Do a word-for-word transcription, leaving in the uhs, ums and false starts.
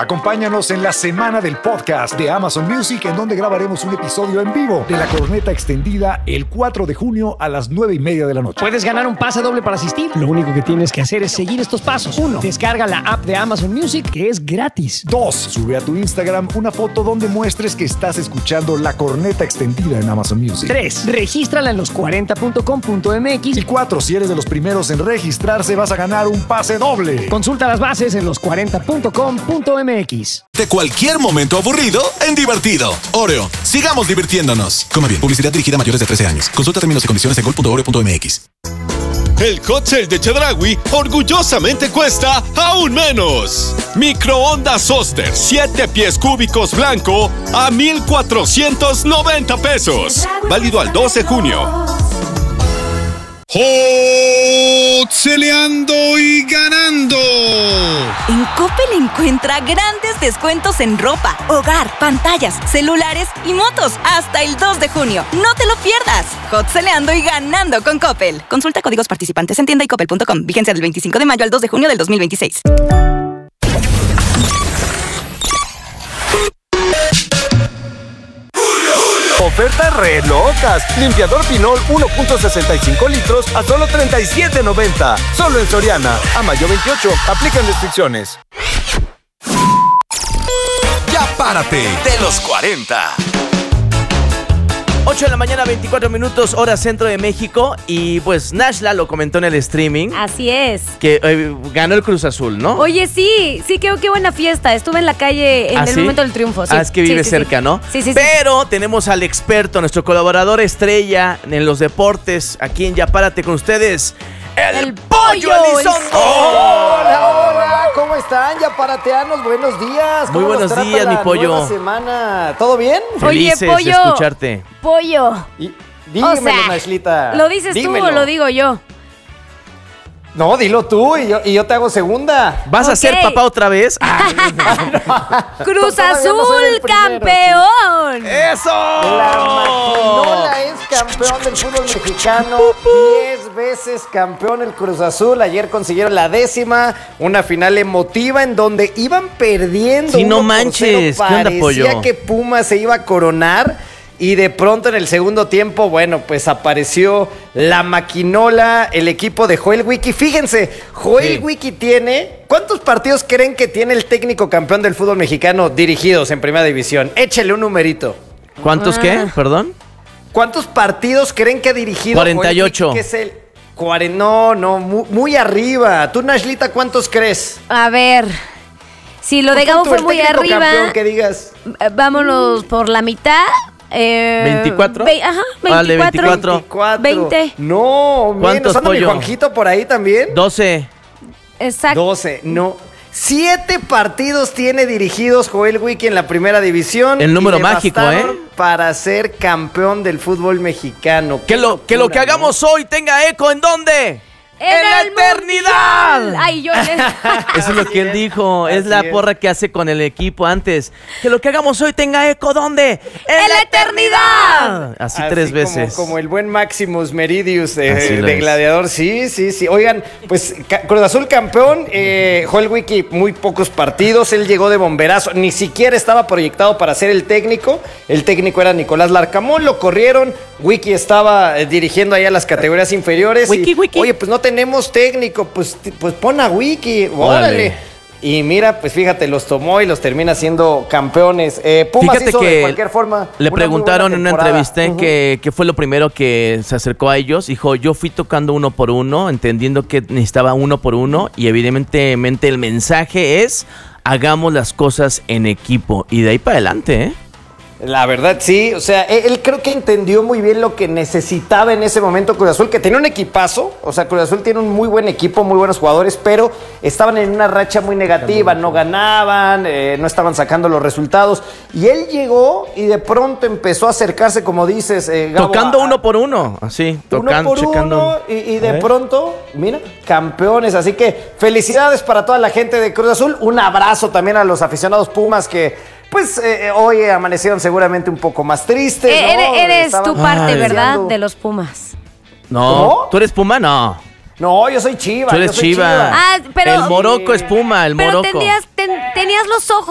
Acompáñanos en la semana del podcast de Amazon Music, en donde grabaremos un episodio en vivo de la corneta extendida el cuatro de junio a las nueve y media de la noche. Puedes ganar un pase doble para asistir. Lo único que tienes que hacer es seguir estos pasos. Uno, descarga la app de Amazon Music, que es gratis. Dos, sube a tu Instagram una foto donde muestres que estás escuchando la corneta extendida en Amazon Music. Tres, regístrala en los cuarenta punto com punto m x. Y cuatro, si eres de los primeros en registrarse, vas a ganar un pase doble. Consulta las bases en los cuarenta punto com punto m x. De cualquier momento aburrido en divertido. Oreo, sigamos divirtiéndonos. Coma bien, publicidad dirigida a mayores de trece años. Consulta términos y condiciones en gol punto oreo punto m x. El hot sale de Chedraui orgullosamente cuesta aún menos. Microondas Oster siete pies cúbicos blanco a mil cuatrocientos noventa pesos. Válido al doce de junio. ¡Hot-celeando y ganando! En Coppel encuentra grandes descuentos en ropa, hogar, pantallas, celulares y motos hasta el dos de junio. ¡No te lo pierdas! Hot-celeando y ganando con Coppel. Consulta códigos participantes en tienda y coppel punto com. Vigencia del veinticinco de mayo al dos de junio del dos mil veintiséis. Ofertas re locas. Limpiador Pinol uno punto sesenta y cinco litros a solo treinta y siete noventa. Solo en Soriana. A mayo veintiocho. Aplican restricciones. Ya párate de los cuarenta. ocho de la mañana, veinticuatro minutos, hora centro de México. Y pues Nashla lo comentó en el streaming. Así es. Que eh, ganó el Cruz Azul, ¿no? Oye, sí, sí, qué, qué buena fiesta. Estuve en la calle en ¿Ah, el sí? momento del triunfo. Sí. Ah, es que vive sí, sí, cerca, sí. ¿no? Sí, sí, sí. Pero tenemos al experto, nuestro colaborador estrella en los deportes, aquí en Ya Párate con ustedes, el, El Pollo Pollo Elizondo. Hola, hola, ¿cómo están? Ya parateanos, buenos días. ¿Cómo Muy buenos nos trata días, la mi pollo. nueva semana? ¿Todo bien? Felices Oye, Pollo. de escucharte. Pollo. Y, dímelo, O sea, Nashlita. ¿lo dices Dímelo. tú o lo digo yo? No, dilo tú y yo, y yo te hago segunda. ¿Vas a Ok. ser papá otra vez? Ah, Cruz Todavía no soy el Azul, primero, campeón. ¡Eso! La Maquinola es campeón del fútbol mexicano, diez veces campeón el Cruz Azul. Ayer consiguieron la décima, una final emotiva en donde iban perdiendo. Sí, no uno por manches, cero. ¿qué onda, Parecía Pollo? que Puma se iba a coronar. Y de pronto en el segundo tiempo, bueno, pues apareció la Maquinola, el equipo de Joel Wiki. Fíjense, Joel Sí. Wiki tiene... ¿Cuántos partidos creen que tiene el técnico campeón del fútbol mexicano dirigidos en Primera División? Échele un numerito. ¿Cuántos qué? ¿Perdón? ¿Cuántos partidos creen que ha dirigido cuarenta y ocho. Joel Wiki, que es el cuarenta? No, no, muy, muy arriba. Tú, Nashlita, ¿cuántos crees? A ver, si lo de Pon Gabo tú fue el muy técnico arriba, campeón que digas. eh, vámonos por la mitad. Eh, ¿veinticuatro? ve- ajá, Vale, veinticuatro. veinticuatro. veinticuatro. veinte. No, bien, ¿Cuántos, ¿nos anda mi Pollo? Juanjito por ahí también? doce. Exacto. doce, no. Siete partidos tiene dirigidos Joel Wiki en la Primera División. El número y le mágico, bastaron ¿eh? Para ser campeón del fútbol mexicano. Que lo, que lo que locura, ¿no? hagamos hoy tenga eco, ¿en dónde? ¡En la el eternidad! Mundial. Ay, yo Eso es lo que él dijo, es Así la es. porra que hace con el equipo antes. Que lo que hagamos hoy tenga eco, ¿dónde? ¡En la eternidad! Así, Así tres como- veces. Como, el buen Maximus Meridius de, Así lo de es. Gladiador. Sí, sí, sí. Oigan, pues Ca- Cruz Azul campeón. Eh, Joel Wiki, muy pocos partidos. Él llegó de bomberazo. Ni siquiera estaba proyectado para ser el técnico. El técnico era Nicolás Larcamón. Lo corrieron. Wiki estaba eh, dirigiendo allá las categorías inferiores. Wiki, y, Wiki. Oye, pues no tenemos técnico. Pues, t- pues pon a Wiki. Órale. Órale. Y mira, pues fíjate, los tomó y los termina siendo campeones. Eh, Pumas Fíjate hizo de que cualquier forma. le una muy buena preguntaron en una temporada. entrevista Ujú. que, que fue lo primero que se acercó a ellos. Dijo, yo fui tocando uno por uno, entendiendo que necesitaba uno por uno. Y evidentemente el mensaje es, hagamos las cosas en equipo. Y de ahí para adelante, ¿eh? La verdad, sí. O sea, él, él creo que entendió muy bien lo que necesitaba en ese momento Cruz Azul, que tenía un equipazo. O sea, Cruz Azul tiene un muy buen equipo, muy buenos jugadores, pero estaban en una racha muy negativa, no ganaban, eh, no estaban sacando los resultados. Y él llegó y de pronto empezó a acercarse, como dices, eh, Gabo, Tocando a- uno por uno, así, tocando, uno por checando. uno y, y de ¿Eh? pronto, mira, campeones. Así que felicidades para toda la gente de Cruz Azul. Un abrazo también a los aficionados Pumas que, pues, eh, hoy amanecieron seguramente un poco más tristes. Eh, ¿no? eres eres Estaban tu parte, Ay. ¿verdad? deseando- De los Pumas. No, ¿Cómo? ¿tú eres Puma? No. No, yo soy Chiva. Tú eres yo soy Chiva. Ah, pero- El Morocco es Puma, el Pero Morocco. tenías, ten- tenías los ojos